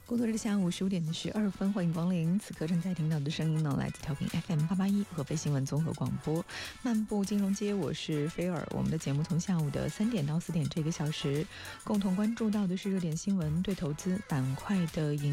工作日下午15点12分，欢迎光临。此刻正在听到的声音呢，来自调频 FM881合肥新闻综合广播漫步金融街，我是菲尔。我们的节目从下午的3点到4点这个小时，共同关注到的是热点新闻对投资板块的影